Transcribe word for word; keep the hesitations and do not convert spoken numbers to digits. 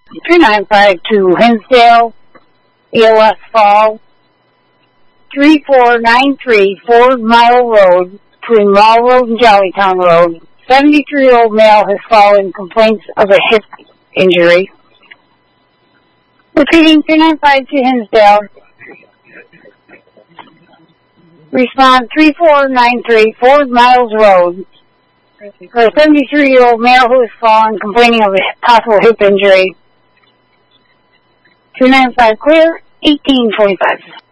two nine five to Hinsdale, E L S Fall, three four nine three Ford Mile Road, between Mall Road and Jollytown Road. seventy-three-year-old male has fallen, complaints of a hip injury. Repeating, two nine five to Hinsdale. Respond three four nine three Ford Miles Road for a seventy-three-year-old male who has fallen, complaining of a possible hip injury. two nine five clear, eighteen forty-five.